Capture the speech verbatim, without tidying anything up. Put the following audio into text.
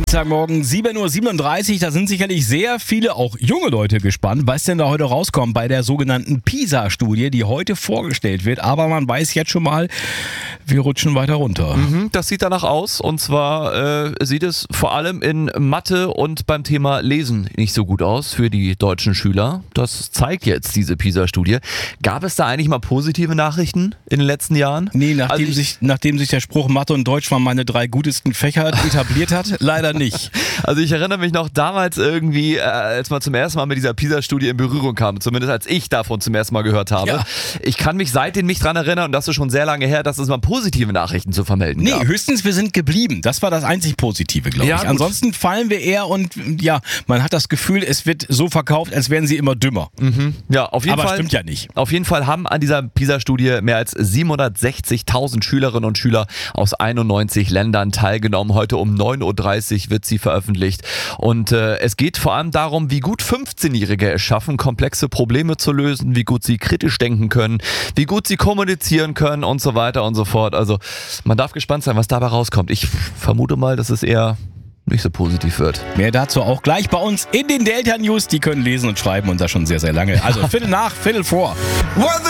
Dienstagmorgen sieben Uhr siebenunddreißig, da sind sicherlich sehr viele, auch junge Leute gespannt, was denn da heute rauskommt bei der sogenannten PISA-Studie, die heute vorgestellt wird. Aber man weiß jetzt schon mal, wir rutschen weiter runter. Mhm, das sieht danach aus und zwar äh, sieht es vor allem in Mathe und beim Thema Lesen nicht so gut aus für die deutschen Schüler. Das zeigt jetzt diese PISA-Studie. Gab es da eigentlich mal positive Nachrichten in den letzten Jahren? Nee, nachdem, also ich, sich, nachdem sich der Spruch Mathe und Deutsch waren meine drei gutesten Fächer etabliert hat, leider nicht. Also ich erinnere mich noch damals irgendwie, äh, als man zum ersten Mal mit dieser PISA-Studie in Berührung kam, zumindest als ich davon zum ersten Mal gehört habe. Ja. Ich kann mich seitdem nicht dran erinnern und das ist schon sehr lange her, dass es mal positive Nachrichten zu vermelden Nee, gab. höchstens wir sind geblieben. Das war das einzig Positive, glaube Ja, ich. gut. Ansonsten fallen wir eher und ja, man hat das Gefühl, es wird so verkauft, als wären sie immer dümmer. Mhm. Ja, auf jeden Aber Fall. stimmt ja nicht. Auf jeden Fall haben an dieser PISA-Studie mehr als siebenhundertsechzigtausend Schülerinnen und Schüler aus einundneunzig Ländern teilgenommen. Heute um neun Uhr dreißig wird sie veröffentlicht. Und äh, es geht vor allem darum, wie gut fünfzehnjährige es schaffen, komplexe Probleme zu lösen, wie gut sie kritisch denken können, wie gut sie kommunizieren können und so weiter und so fort. Also man darf gespannt sein, was dabei rauskommt. Ich vermute mal, dass es eher nicht so positiv wird. Mehr dazu auch gleich bei uns in den Delta News. Die können lesen und schreiben und das schon sehr, sehr lange. Also Viertel nach, Viertel vor.